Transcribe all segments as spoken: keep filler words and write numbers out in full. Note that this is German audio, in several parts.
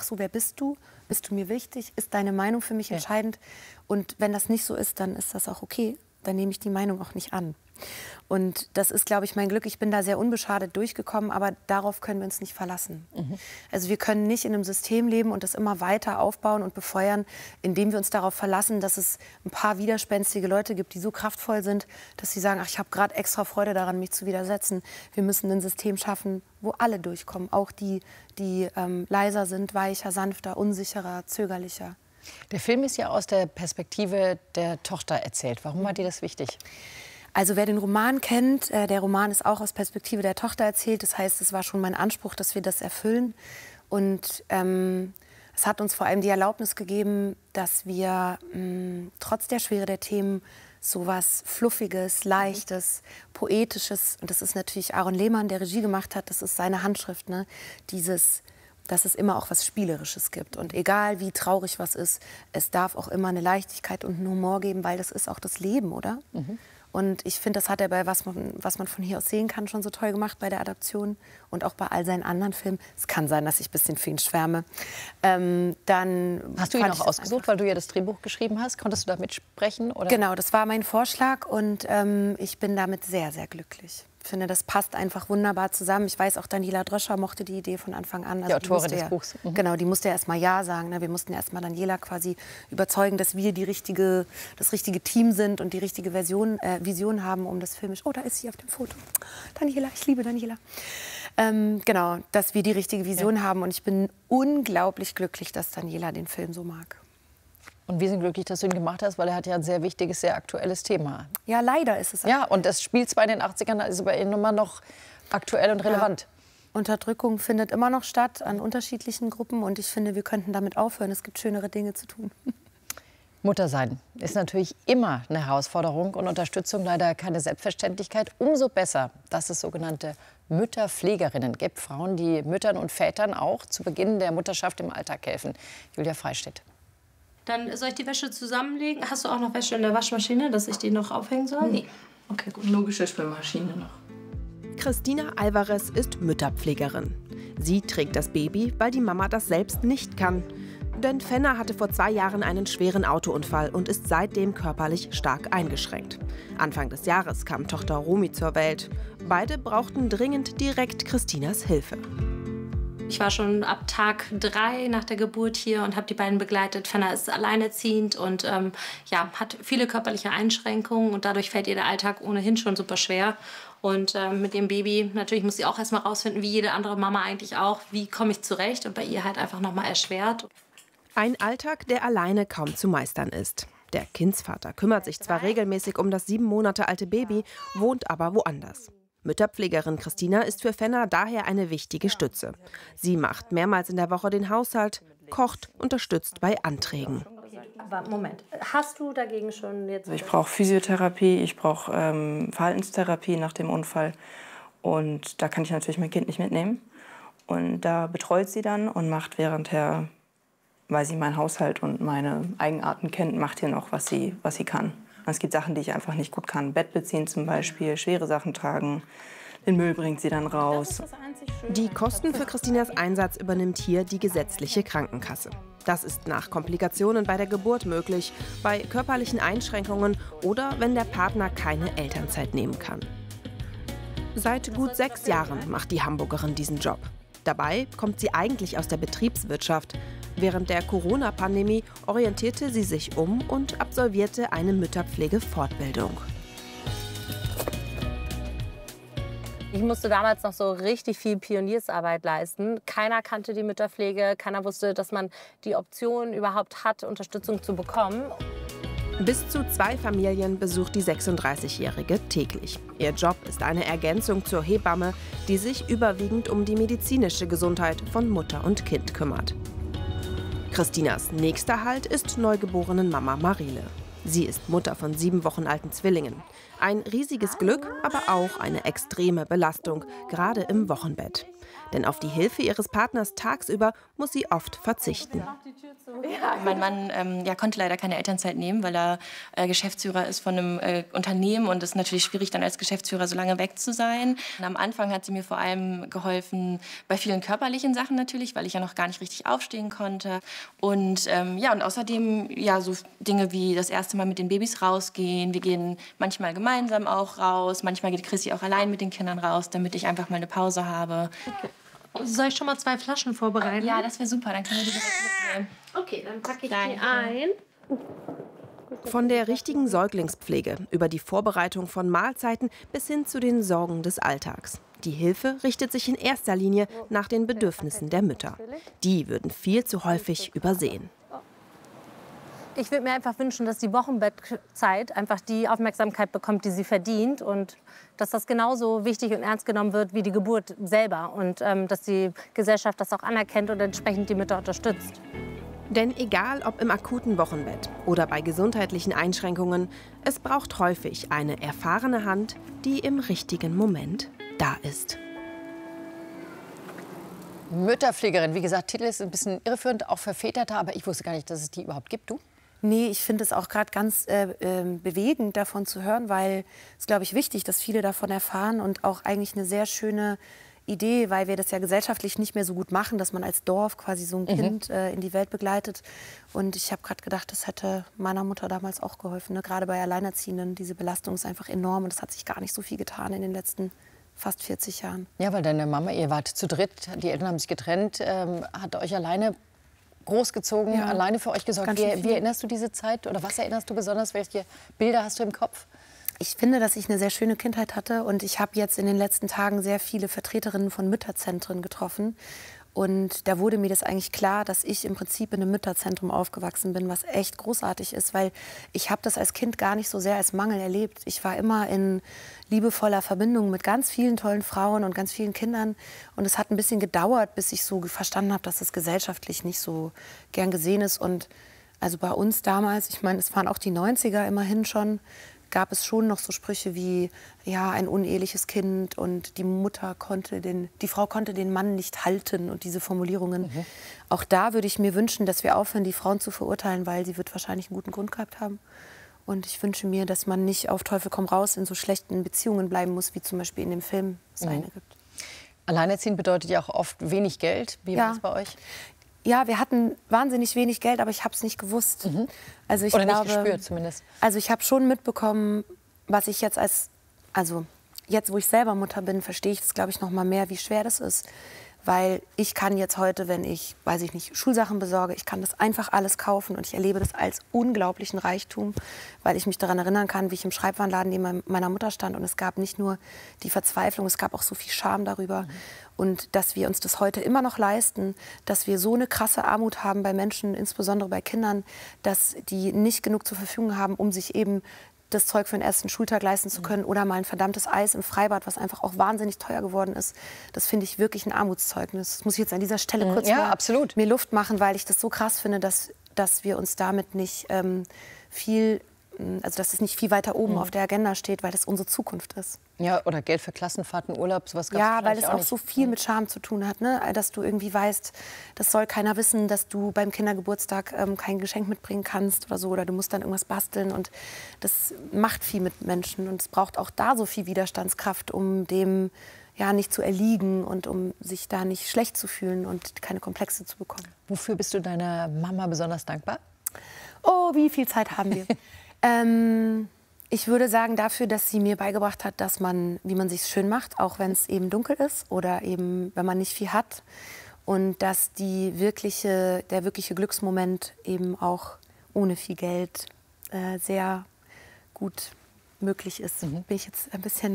ach so, wer bist du? Bist du mir wichtig? Ist deine Meinung für mich ja. entscheidend? Und wenn das nicht so ist, dann ist das auch okay. Dann nehme ich die Meinung auch nicht an. Und das ist, glaube ich, mein Glück. Ich bin da sehr unbeschadet durchgekommen, aber darauf können wir uns nicht verlassen. Mhm. Also wir können nicht in einem System leben und das immer weiter aufbauen und befeuern, indem wir uns darauf verlassen, dass es ein paar widerspenstige Leute gibt, die so kraftvoll sind, dass sie sagen, ach, ich habe gerade extra Freude daran, mich zu widersetzen. Wir müssen ein System schaffen, wo alle durchkommen, auch die, die ähm, leiser sind, weicher, sanfter, unsicherer, zögerlicher. Der Film ist ja aus der Perspektive der Tochter erzählt. Warum war dir das wichtig? Also wer den Roman kennt, äh, der Roman ist auch aus Perspektive der Tochter erzählt. Das heißt, es war schon mein Anspruch, dass wir das erfüllen. Und ähm, es hat uns vor allem die Erlaubnis gegeben, dass wir mh, trotz der Schwere der Themen so was Fluffiges, Leichtes, Poetisches, und das ist natürlich Aaron Lehmann, der Regie gemacht hat, das ist seine Handschrift, ne? Dieses, dass es immer auch was Spielerisches gibt. Und egal wie traurig was ist, es darf auch immer eine Leichtigkeit und einen Humor geben, weil das ist auch das Leben, oder? Mhm. Und ich finde, das hat er bei was man, was man von hier aus sehen kann, schon so toll gemacht bei der Adaption und auch bei all seinen anderen Filmen. Es kann sein, dass ich ein bisschen für ihn schwärme. Ähm, dann hast du ihn auch ausgesucht, weil du ja das Drehbuch geschrieben hast? Konntest du da mitsprechen? Oder? Genau, das war mein Vorschlag und ähm, ich bin damit sehr, sehr glücklich. Ich finde, das passt einfach wunderbar zusammen. Ich weiß, auch Daniela Dröscher mochte die Idee von Anfang an. Also die Autorin die des ja, Buchs. Mhm. Genau, die musste ja erst mal Ja sagen. Ne? Wir mussten erst mal Daniela quasi überzeugen, dass wir die richtige, das richtige Team sind und die richtige Version, äh, Vision haben, um das filmisch... Oh, da ist sie auf dem Foto. Daniela, ich liebe Daniela. Ähm, genau, dass wir die richtige Vision ja. haben. Und ich bin unglaublich glücklich, dass Daniela den Film so mag. Und wir sind glücklich, dass du ihn gemacht hast, weil er hat ja ein sehr wichtiges, sehr aktuelles Thema. Ja, leider ist es. Ja, und das spielt zwar in den achtzigern, ist aber immer noch aktuell und relevant. Ja. Unterdrückung findet immer noch statt an unterschiedlichen Gruppen und ich finde, wir könnten damit aufhören. Es gibt schönere Dinge zu tun. Mutter sein ist natürlich immer eine Herausforderung und Unterstützung leider keine Selbstverständlichkeit. Umso besser, dass es sogenannte Mütterpflegerinnen gibt. Frauen, die Müttern und Vätern auch zu Beginn der Mutterschaft im Alltag helfen. Julia Freistedt. Dann soll ich die Wäsche zusammenlegen? Hast du auch noch Wäsche in der Waschmaschine, dass ich die noch aufhängen soll? Nee. Okay, gut. Nur Geschirrspülmaschine noch. Christina Alvarez ist Mütterpflegerin. Sie trägt das Baby, weil die Mama das selbst nicht kann. Denn Fenna hatte vor zwei Jahren einen schweren Autounfall und ist seitdem körperlich stark eingeschränkt. Anfang des Jahres kam Tochter Romy zur Welt. Beide brauchten dringend direkt Christinas Hilfe. Ich war schon ab Tag drei nach der Geburt hier und habe die beiden begleitet. Fenna ist alleinerziehend und ähm, ja, hat viele körperliche Einschränkungen und dadurch fällt ihr der Alltag ohnehin schon super schwer. Und ähm, mit ihrem Baby, natürlich muss sie auch erst mal rausfinden, wie jede andere Mama eigentlich auch, wie komme ich zurecht, und bei ihr halt einfach noch mal erschwert. Ein Alltag, der alleine kaum zu meistern ist. Der Kindsvater kümmert sich zwar regelmäßig um das sieben Monate alte Baby, wohnt aber woanders. Mütterpflegerin Christina ist für Fenna daher eine wichtige Stütze. Sie macht mehrmals in der Woche den Haushalt, kocht, unterstützt bei Anträgen. Aber Moment, hast du dagegen schon jetzt... Also ich brauche Physiotherapie, ich brauche ähm, Verhaltenstherapie nach dem Unfall. Und da kann ich natürlich mein Kind nicht mitnehmen. Und da betreut sie dann und macht währendher, weil sie meinen Haushalt und meine Eigenarten kennt, macht hier noch, was sie, was sie kann. Es gibt Sachen, die ich einfach nicht gut kann. Bett beziehen zum Beispiel, schwere Sachen tragen. Den Müll bringt sie dann raus. Die Kosten für Christinas Einsatz übernimmt hier die gesetzliche Krankenkasse. Das ist nach Komplikationen bei der Geburt möglich, bei körperlichen Einschränkungen oder wenn der Partner keine Elternzeit nehmen kann. Seit gut sechs Jahren macht die Hamburgerin diesen Job. Dabei kommt sie eigentlich aus der Betriebswirtschaft. Während der Corona-Pandemie orientierte sie sich um und absolvierte eine Mütterpflege-Fortbildung. Ich musste damals noch so richtig viel Pioniersarbeit leisten. Keiner kannte die Mütterpflege, keiner wusste, dass man die Option überhaupt hat, Unterstützung zu bekommen. Bis zu zwei Familien besucht die sechsunddreißigjährige täglich. Ihr Job ist eine Ergänzung zur Hebamme, die sich überwiegend um die medizinische Gesundheit von Mutter und Kind kümmert. Christinas nächster Halt ist neugeborenen Mama Marile. Sie ist Mutter von sieben Wochen alten Zwillingen. Ein riesiges Glück, aber auch eine extreme Belastung, gerade im Wochenbett. Denn auf die Hilfe ihres Partners tagsüber muss sie oft verzichten. Ja, mein Mann ähm, ja, konnte leider keine Elternzeit nehmen, weil er äh, Geschäftsführer ist von einem äh, Unternehmen. Und es ist natürlich schwierig, dann als Geschäftsführer so lange weg zu sein. Und am Anfang hat sie mir vor allem geholfen bei vielen körperlichen Sachen natürlich, weil ich ja noch gar nicht richtig aufstehen konnte. Und, ähm, ja, und außerdem ja, so Dinge wie das erste Mal mit den Babys rausgehen. Wir gehen manchmal gemeinsam auch raus. Manchmal geht Chrissy auch allein mit den Kindern raus, damit ich einfach mal eine Pause habe. Okay. Soll ich schon mal zwei Flaschen vorbereiten? Ja, das wäre super. Dann können wir die direkt mitnehmen. Okay, dann packe ich die ein. Von der richtigen Säuglingspflege über die Vorbereitung von Mahlzeiten bis hin zu den Sorgen des Alltags. Die Hilfe richtet sich in erster Linie nach den Bedürfnissen der Mütter. Die würden viel zu häufig übersehen. Ich würde mir einfach wünschen, dass die Wochenbettzeit einfach die Aufmerksamkeit bekommt, die sie verdient. Und dass das genauso wichtig und ernst genommen wird wie die Geburt selber. Und ähm, dass die Gesellschaft das auch anerkennt und entsprechend die Mütter unterstützt. Denn egal ob im akuten Wochenbett oder bei gesundheitlichen Einschränkungen, es braucht häufig eine erfahrene Hand, die im richtigen Moment da ist. Mütterpflegerin, wie gesagt, Titel ist ein bisschen irreführend, auch für Väter da, aber ich wusste gar nicht, dass es die überhaupt gibt. Du? Nee, ich finde es auch gerade ganz äh, äh, bewegend, davon zu hören, weil es, glaube ich, wichtig, dass viele davon erfahren und auch eigentlich eine sehr schöne Idee, weil wir das ja gesellschaftlich nicht mehr so gut machen, dass man als Dorf quasi so ein mhm. Kind äh, in die Welt begleitet. Und ich habe gerade gedacht, das hätte meiner Mutter damals auch geholfen. Ne? Gerade bei Alleinerziehenden, diese Belastung ist einfach enorm und es hat sich gar nicht so viel getan in den letzten fast vierzig Jahren. Ja, weil deine Mama, ihr wart zu dritt, die Eltern haben sich getrennt, ähm, hat euch alleine großgezogen, ja, alleine für euch gesorgt. Wie, wie erinnerst du diese Zeit oder was erinnerst du besonders? Welche Bilder hast du im Kopf? Ich finde, dass ich eine sehr schöne Kindheit hatte und ich habe jetzt in den letzten Tagen sehr viele Vertreterinnen von Mütterzentren getroffen. Und da wurde mir das eigentlich klar, dass ich im Prinzip in einem Mütterzentrum aufgewachsen bin, was echt großartig ist, weil ich habe das als Kind gar nicht so sehr als Mangel erlebt. Ich war immer in liebevoller Verbindung mit ganz vielen tollen Frauen und ganz vielen Kindern. Und es hat ein bisschen gedauert, bis ich so verstanden habe, dass es gesellschaftlich nicht so gern gesehen ist. Und also bei uns damals, ich meine, es waren auch die neunziger immerhin schon, gab es schon noch so Sprüche wie, ja, ein uneheliches Kind und die Mutter konnte den, die Frau konnte den Mann nicht halten und diese Formulierungen. Mhm. Auch da würde ich mir wünschen, dass wir aufhören, die Frauen zu verurteilen, weil sie wird wahrscheinlich einen guten Grund gehabt haben. Und ich wünsche mir, dass man nicht auf Teufel komm raus in so schlechten Beziehungen bleiben muss, wie zum Beispiel in dem Film es eine gibt. Alleinerziehend bedeutet ja auch oft wenig Geld. Wie ja. war es bei euch? Ja, wir hatten wahnsinnig wenig Geld, aber ich habe es nicht gewusst. Mhm. Also ich Oder glaube, nicht gespürt zumindest. Also ich habe schon mitbekommen, was ich jetzt als, also jetzt, wo ich selber Mutter bin, verstehe ich das, glaube ich, noch mal mehr, wie schwer das ist. Weil ich kann jetzt heute, wenn ich, weiß ich nicht, Schulsachen besorge, ich kann das einfach alles kaufen und ich erlebe das als unglaublichen Reichtum, weil ich mich daran erinnern kann, wie ich im Schreibwarenladen neben meiner Mutter stand und es gab nicht nur die Verzweiflung, es gab auch so viel Scham darüber. Mhm. Und dass wir uns das heute immer noch leisten, dass wir so eine krasse Armut haben bei Menschen, insbesondere bei Kindern, dass die nicht genug zur Verfügung haben, um sich eben das Zeug für den ersten Schultag leisten zu können oder mal ein verdammtes Eis im Freibad, was einfach auch wahnsinnig teuer geworden ist. Das finde ich wirklich ein Armutszeugnis. Das muss ich jetzt an dieser Stelle kurz ja, mal absolut. mir Luft machen, weil ich das so krass finde, dass, dass wir uns damit nicht ähm, viel, also dass es nicht viel weiter oben mhm. auf der Agenda steht, weil das unsere Zukunft ist. Ja, oder Geld für Klassenfahrten, Urlaub, sowas gab's ja, weil es auch, auch nicht. so viel mit Scham zu tun hat, ne? Dass du irgendwie weißt, das soll keiner wissen, dass du beim Kindergeburtstag ähm, kein Geschenk mitbringen kannst oder so, oder du musst dann irgendwas basteln und das macht viel mit Menschen und es braucht auch da so viel Widerstandskraft, um dem ja nicht zu erliegen und um sich da nicht schlecht zu fühlen und keine Komplexe zu bekommen. Wofür bist du deiner Mama besonders dankbar? Oh, wie viel Zeit haben wir? ähm, Ich würde sagen dafür, dass sie mir beigebracht hat, dass man, wie man sich schön macht, auch wenn es eben dunkel ist oder eben, wenn man nicht viel hat. Und dass die wirkliche, der wirkliche Glücksmoment eben auch ohne viel Geld äh, sehr gut möglich ist. Mhm. Bin ich jetzt ein bisschen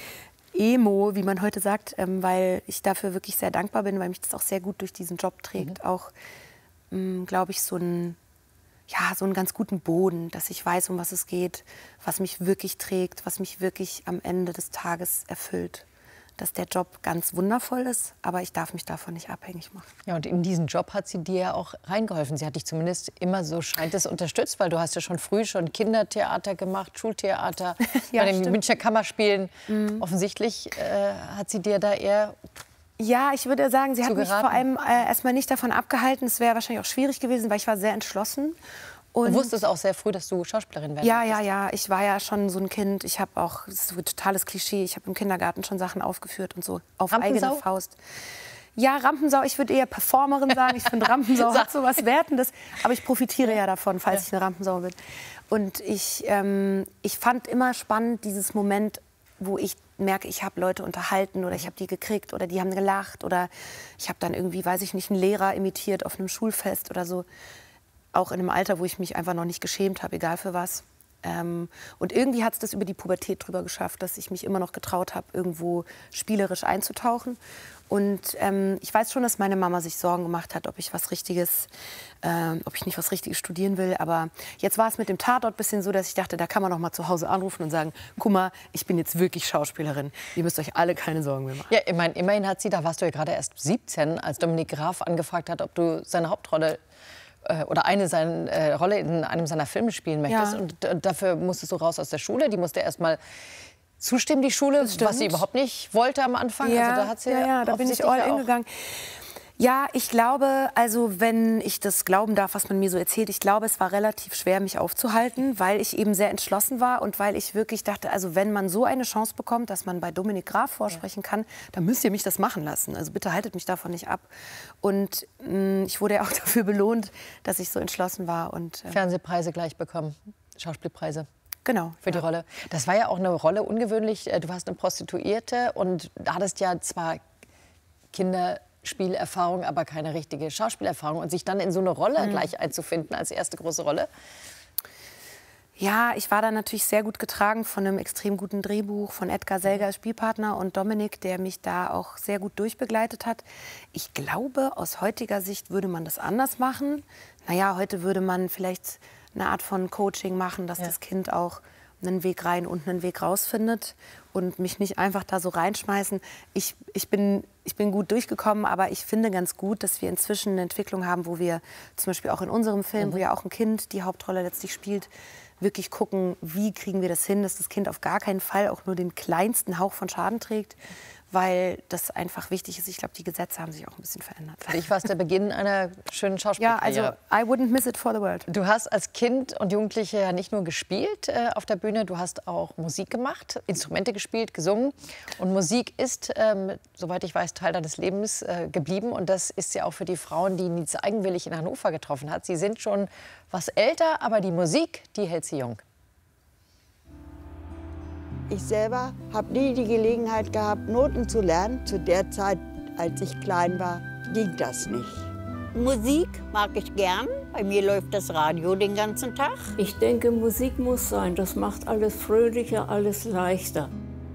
emo, wie man heute sagt, ähm, weil ich dafür wirklich sehr dankbar bin, weil mich das auch sehr gut durch diesen Job trägt. Mhm. Auch, glaube ich, so ein ja, so einen ganz guten Boden, dass ich weiß, um was es geht, was mich wirklich trägt, was mich wirklich am Ende des Tages erfüllt. Dass der Job ganz wundervoll ist, aber ich darf mich davon nicht abhängig machen. Ja, und in diesen Job hat sie dir ja auch reingeholfen. Sie hat dich zumindest immer, so scheint es, unterstützt, weil du hast ja schon früh schon Kindertheater gemacht, Schultheater, ja, bei den Münchner Kammerspielen. Mhm. Offensichtlich äh, hat sie dir da eher Ja, ich würde sagen, sie hat mich geraten? vor allem äh, erstmal nicht davon abgehalten. Es wäre wahrscheinlich auch schwierig gewesen, weil ich war sehr entschlossen. Und Du wusstest auch sehr früh, dass du Schauspielerin werden Ja, wolltest. ja, ja. Ich war ja schon so ein Kind. Ich habe auch, das ist so ein totales Klischee, ich habe im Kindergarten schon Sachen aufgeführt und so auf Rampensau? eigene Faust. Ja, Rampensau, ich würde eher Performerin sagen. Ich finde, Rampensau hat so was Wertendes. Aber ich profitiere ja davon, falls ja. ich eine Rampensau bin. Und ich, ähm, ich fand immer spannend dieses Moment, wo ich merke, ich habe Leute unterhalten oder ich habe die gekriegt oder die haben gelacht oder ich habe dann irgendwie, weiß ich nicht, einen Lehrer imitiert auf einem Schulfest oder so. Auch in einem Alter, wo ich mich einfach noch nicht geschämt habe, egal für was. Ähm, und irgendwie hat es das über die Pubertät drüber geschafft, dass ich mich immer noch getraut habe, irgendwo spielerisch einzutauchen. Und ähm, ich weiß schon, dass meine Mama sich Sorgen gemacht hat, ob ich was Richtiges, ähm, ob ich nicht was Richtiges studieren will. Aber jetzt war es mit dem Tatort ein bisschen so, dass ich dachte, da kann man noch mal zu Hause anrufen und sagen, guck mal, ich bin jetzt wirklich Schauspielerin. Ihr müsst euch alle keine Sorgen mehr machen. Ja, ich mein, immerhin hat sie, da warst du ja gerade erst siebzehn, als Dominik Graf angefragt hat, ob du seine Hauptrolle äh, oder eine seine äh, Rolle in einem seiner Filme spielen möchtest. Ja. Und äh, dafür musstest du raus aus der Schule. Die musste erst mal zustimmen, die Schule, was sie überhaupt nicht wollte am Anfang. Ja, also da hat sie ja, ja, da bin ich all in gegangen. Ja, ich glaube, also wenn ich das glauben darf, was man mir so erzählt, ich glaube, es war relativ schwer, mich aufzuhalten, weil ich eben sehr entschlossen war und weil ich wirklich dachte, also wenn man so eine Chance bekommt, dass man bei Dominik Graf vorsprechen kann, dann müsst ihr mich das machen lassen. Also bitte haltet mich davon nicht ab. Und mh, ich wurde ja auch dafür belohnt, dass ich so entschlossen war. Und, äh, Fernsehpreise gleich bekommen, Schauspielpreise. Genau. Für die ja. Rolle. Das war ja auch eine Rolle ungewöhnlich. Du warst eine Prostituierte und hattest ja zwar Kinderspielerfahrung, aber keine richtige Schauspielerfahrung. Und sich dann in so eine Rolle mhm. gleich einzufinden als erste große Rolle. Ja, ich war da natürlich sehr gut getragen von einem extrem guten Drehbuch von Edgar Selger als Spielpartner und Dominik, der mich da auch sehr gut durchbegleitet hat. Ich glaube, aus heutiger Sicht würde man das anders machen. Naja, heute würde man vielleicht eine Art von Coaching machen, dass ja. das Kind auch einen Weg rein und einen Weg raus findet und mich nicht einfach da so reinschmeißen. Ich, ich, bin, ich bin gut durchgekommen, aber ich finde ganz gut, dass wir inzwischen eine Entwicklung haben, wo wir zum Beispiel auch in unserem Film, mhm. wo ja auch ein Kind die Hauptrolle letztlich spielt, wirklich gucken, wie kriegen wir das hin, dass das Kind auf gar keinen Fall auch nur den kleinsten Hauch von Schaden trägt, weil das einfach wichtig ist. Ich glaube, die Gesetze haben sich auch ein bisschen verändert. Für dich war es der Beginn einer schönen Schauspielkarriere. Ja, also I wouldn't miss it for the world. Du hast als Kind und Jugendliche ja nicht nur gespielt äh, auf der Bühne, du hast auch Musik gemacht, Instrumente gespielt, gesungen. Und Musik ist, ähm, soweit ich weiß, Teil deines Lebens äh, geblieben. Und das ist ja auch für die Frauen, die Nietz eigenwillig in Hannover getroffen hat. Sie sind schon was älter, aber die Musik, die hält sie jung. Ich selber habe nie die Gelegenheit gehabt, Noten zu lernen. Zu der Zeit, als ich klein war, ging das nicht. Musik mag ich gern. Bei mir läuft das Radio den ganzen Tag. Ich denke, Musik muss sein. Das macht alles fröhlicher, alles leichter.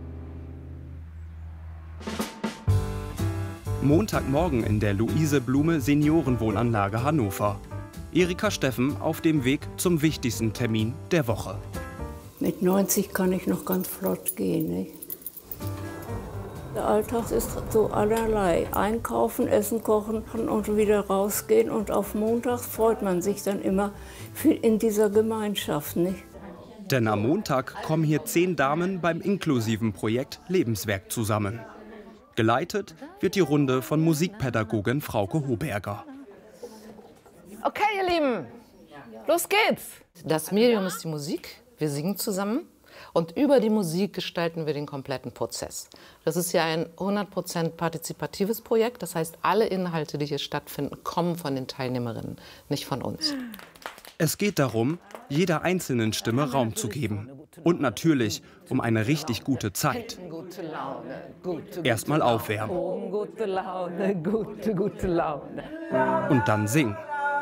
Montagmorgen in der Luise Blume Seniorenwohnanlage Hannover. Erika Steffen auf dem Weg zum wichtigsten Termin der Woche. Mit neunzig kann ich noch ganz flott gehen. Nicht? Der Alltag ist so allerlei. Einkaufen, essen, kochen und wieder rausgehen. Und auf Montag freut man sich dann immer in dieser Gemeinschaft. Nicht? Denn am Montag kommen hier zehn Damen beim inklusiven Projekt Lebenswerk zusammen. Geleitet wird die Runde von Musikpädagogin Frauke Hoberger. Okay, ihr Lieben, los geht's. Das Medium ist die Musik. Wir singen zusammen und über die Musik gestalten wir den kompletten Prozess. Das ist ja ein hundert Prozent partizipatives Projekt. Das heißt, alle Inhalte, die hier stattfinden, kommen von den Teilnehmerinnen, nicht von uns. Es geht darum, jeder einzelnen Stimme Raum zu geben. Und natürlich um eine richtig gute Zeit. Erstmal aufwärmen. Gute Laune, gute, gute Laune. Und dann singen.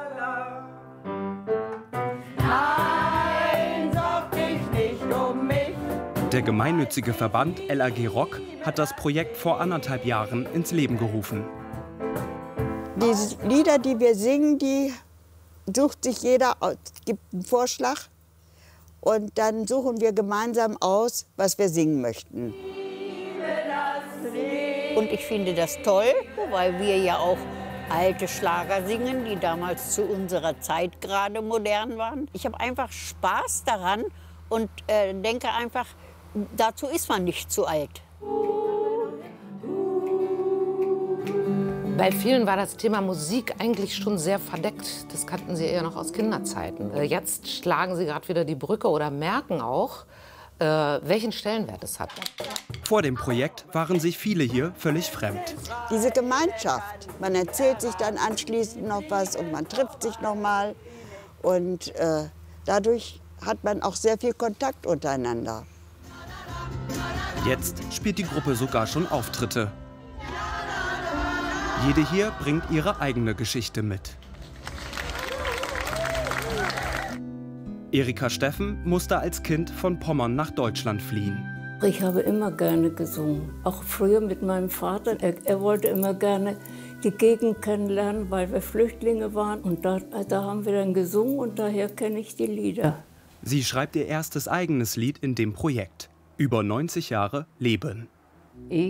Der gemeinnützige Verband L A G Rock hat das Projekt vor anderthalb Jahren ins Leben gerufen. Die Lieder, die wir singen, die sucht sich jeder, gibt einen Vorschlag und dann suchen wir gemeinsam aus, was wir singen möchten. Und ich finde das toll, weil wir ja auch alte Schlager singen, die damals zu unserer Zeit gerade modern waren. Ich habe einfach Spaß daran und äh, denke einfach, dazu ist man nicht zu alt. Bei vielen war das Thema Musik eigentlich schon sehr verdeckt. Das kannten sie eher noch aus Kinderzeiten. Jetzt schlagen sie gerade wieder die Brücke oder merken auch, äh, welchen Stellenwert es hat. Vor dem Projekt waren sich viele hier völlig fremd. Diese Gemeinschaft, man erzählt sich dann anschließend noch was und man trifft sich noch mal. Und äh, dadurch hat man auch sehr viel Kontakt untereinander. Jetzt spielt die Gruppe sogar schon Auftritte. Jede hier bringt ihre eigene Geschichte mit. Erika Steffen musste als Kind von Pommern nach Deutschland fliehen. Ich habe immer gerne gesungen, auch früher mit meinem Vater. Er, er wollte immer gerne die Gegend kennenlernen, weil wir Flüchtlinge waren. Und da, da haben wir dann gesungen und daher kenne ich die Lieder. Sie schreibt ihr erstes eigenes Lied in dem Projekt. Über neunzig Jahre Leben. Ich